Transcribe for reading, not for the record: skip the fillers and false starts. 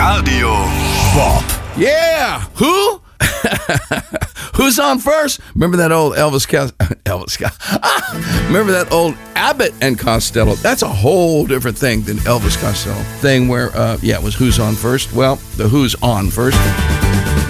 Radio Bob. Yeah, who? Who's on first? Remember that old remember that old Abbott and Costello? That's a whole different thing than Elvis Costello thing where, it was who's on first. Well, the who's on first.